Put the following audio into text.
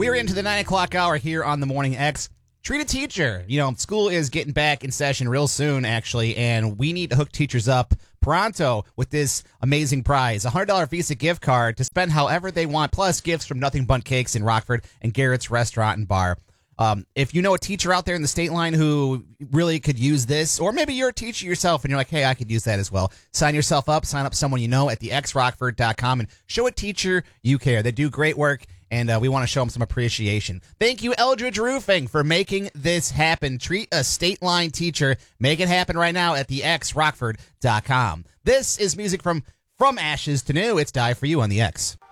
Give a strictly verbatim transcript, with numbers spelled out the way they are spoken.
We're into the nine o'clock hour here on the Morning X. Treat a teacher. You know, school is getting back in session real soon, actually, and we need to hook teachers up pronto with this amazing prize. A one hundred dollars Visa gift card to spend however they want, plus gifts from Nothing Bundt Cakes in Rockford and Garrett's Restaurant and Bar. Um, if you know a teacher out there in the state line who really could use this, or maybe you're a teacher yourself and you're like, hey, I could use that as well, sign yourself up, sign up someone you know at the x rockford dot com and show a teacher you care. They do great work, and uh, we want to show them some appreciation. Thank you, Eldridge Roofing, for making this happen. Treat a state line teacher. Make it happen right now at the x rockford dot com. This is music from From Ashes to New. It's Die For You on the X.